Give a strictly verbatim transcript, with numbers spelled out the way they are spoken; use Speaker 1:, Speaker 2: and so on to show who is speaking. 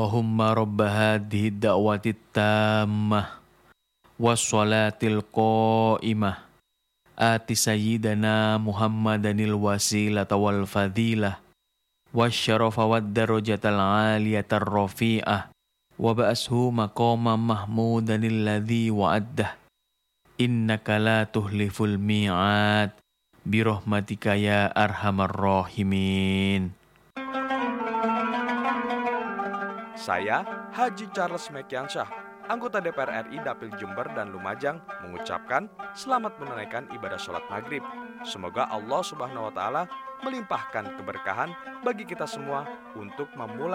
Speaker 1: Allahumma rabba hadhihi da'wati tammah wassalatil qa'imah ati sayyidana Muhammadanil wasilata wal fadilah wasyarafa wad darajatal aliyatar rafi'ah wa ba'ashu maqama mahmudanil ladzi wa'addah innaka la tuhliful mi'ad birahmatika ya arhamar rahimin.
Speaker 2: Saya, Haji Charles Mekiansyah, anggota D P R R I Dapil Jember dan Lumajang, mengucapkan selamat menunaikan ibadah sholat maghrib. Semoga Allah Subhanahu wa Ta'ala melimpahkan keberkahan bagi kita semua untuk memulai